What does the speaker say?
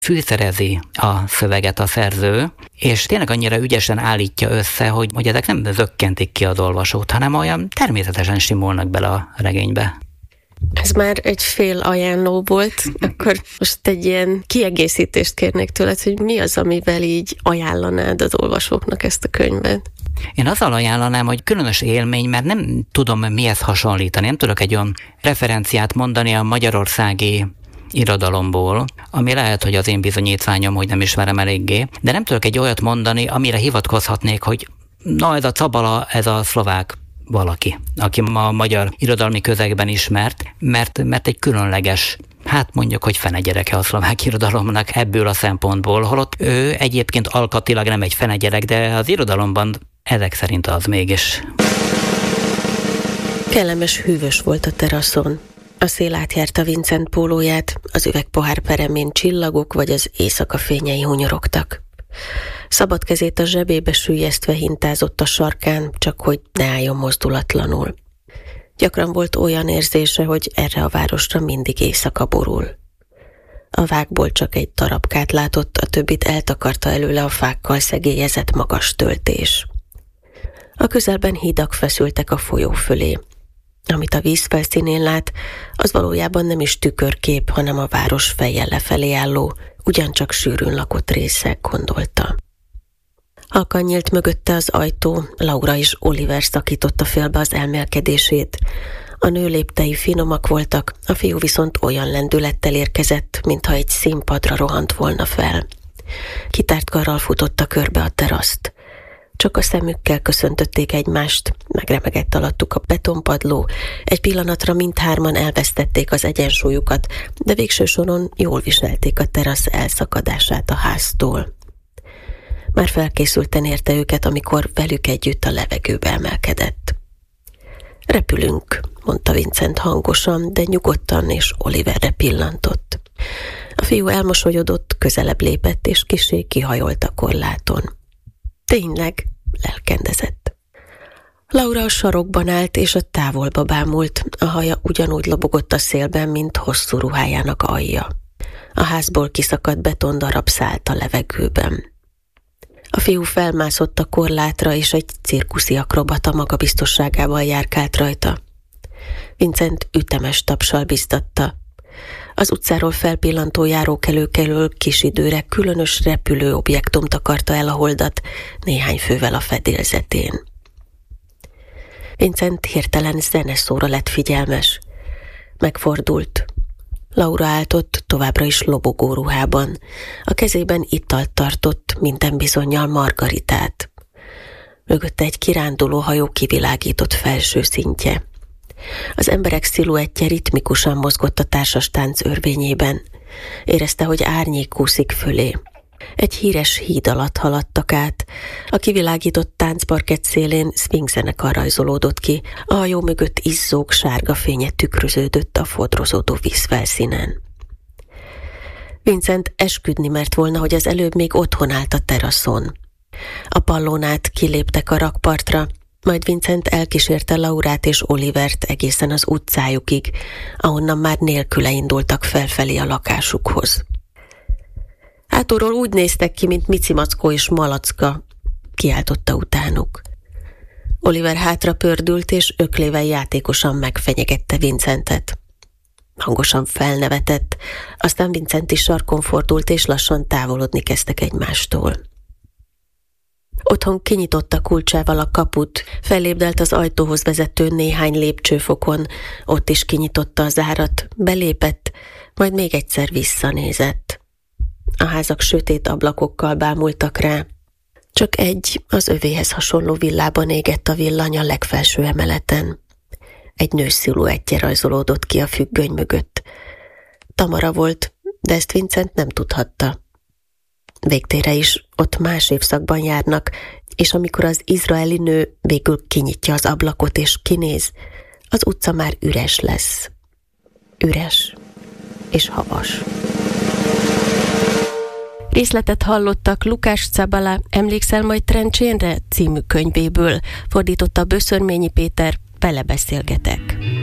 fűszerezi a szöveget a szerző, és tényleg annyira ügyesen állítja össze, hogy ezek nem zökkentik ki az olvasót, hanem olyan természetesen simulnak bele a regénybe. Ez már egy fél ajánló volt, akkor most egy ilyen kiegészítést kérnék tőled, hogy mi az, amivel így ajánlanád az olvasóknak ezt a könyvet? Én azzal ajánlanám, hogy különös élmény, mert nem tudom mihez hasonlítani, nem tudok egy olyan referenciát mondani a magyarországi irodalomból, ami lehet, hogy az én bizonyítványom, hogy nem ismerem eléggé, de nem tudok egy olyat mondani, amire hivatkozhatnék, hogy na ez a Cabala, ez a szlovák valaki, aki ma a magyar irodalmi közegben ismert, mert egy különleges, hát mondjuk, hogy fenegyereke a szlovák irodalomnak ebből a szempontból, holott ő egyébként alkatilag nem egy fenegyerek, de az irodalomban ezek szerint az mégis. Kellemes hűvös volt a teraszon. A szél átjárta Vincent pólóját, az üvegpohár peremén csillagok vagy az éjszaka fényei hunyorogtak. Szabad kezét a zsebébe süllyesztve hintázott a sarkán, csak hogy ne álljon mozdulatlanul. Gyakran volt olyan érzése, hogy erre a városra mindig éjszaka borul. A vágból csak egy darabkát látott, a többit eltakarta előle a fákkal szegélyezett magas töltés. A közelben hidak feszültek a folyó fölé. Amit a víz felszínén lát, az valójában nem is tükörkép, hanem a város fejjel lefelé álló, ugyancsak sűrűn lakott része, gondolta. Halkan nyílt mögötte az ajtó, Laura és Oliver szakította félbe az elmélkedését. A nő léptei finomak voltak, a fiú viszont olyan lendülettel érkezett, mintha egy színpadra rohant volna fel. Kitárt karral futotta körbe a teraszt. Csak a szemükkel köszöntötték egymást, megremegett alattuk a betonpadló, egy pillanatra mindhárman elvesztették az egyensúlyukat, de végső soron jól viselték a terasz elszakadását a háztól. Már felkészülten érte őket, amikor velük együtt a levegőbe emelkedett. Repülünk, mondta Vincent hangosan, de nyugodtan, és Oliverre pillantott. A fiú elmosolyodott, közelebb lépett, és kissé kihajolt a korláton. Tényleg, lelkendezett. Laura a sarokban állt, és a távolba bámult, a haja ugyanúgy lobogott a szélben, mint hosszú ruhájának alja. A házból kiszakadt betondarab szállt a levegőben. A fiú felmászott a korlátra, és egy cirkuszi akrobata magabiztosságával járkált rajta. Vincent ütemes tapssal biztatta. Az utcáról felpillantó járókelők elől kis időre különös repülő objektum takarta el a holdat, néhány fővel a fedélzetén. Vincent hirtelen zeneszóra lett figyelmes. Megfordult. Laura állt ott, továbbra is lobogó ruhában. A kezében italt tartott, minden bizonnyal margaritát. Mögötte egy kiránduló hajó kivilágított felső szintje. Az emberek sziluettje ritmikusan mozgott a társas tánc örvényében. Érezte, hogy árnyék kúszik fölé. Egy híres híd alatt haladtak át. A kivilágított táncparkett szélén szfinx zenekar rajzolódott ki, a hajó mögött izzók sárga fénye tükröződött a fodrozódó vízfelszínen. Vincent esküdni mert volna, hogy az előbb még otthon állt a teraszon. A pallón át kiléptek a rakpartra, majd Vincent elkísérte Laurát és Olivert egészen az utcájukig, ahonnan már nélküle indultak felfelé a lakásukhoz. Hátulról úgy néztek ki, mint Micimackó és Malacka, kiáltotta utánuk. Oliver hátra pördült, és öklével játékosan megfenyegette Vincentet. Hangosan felnevetett, aztán Vincent is sarkon fordult, és lassan távolodni kezdtek egymástól. Otthon kinyitotta kulcsával a kaput, fellépdelt az ajtóhoz vezető néhány lépcsőfokon, ott is kinyitotta a zárat, belépett, majd még egyszer visszanézett. A házak sötét ablakokkal bámultak rá. Csak egy, az övéhez hasonló villában égett a villany a legfelső emeleten. Egy nő sziluettje rajzolódott ki a függöny mögött. Tamara volt, de ezt Vincent nem tudhatta. Végtére is ott más évszakban járnak, és amikor az izraeli nő végül kinyitja az ablakot és kinéz, az utca már üres lesz. Üres és havas. Részletet hallottak Lukács Cabala Emlékszel majd Trencsénre című könyvéből, fordította Böszörményi Péter, vele beszélgetek.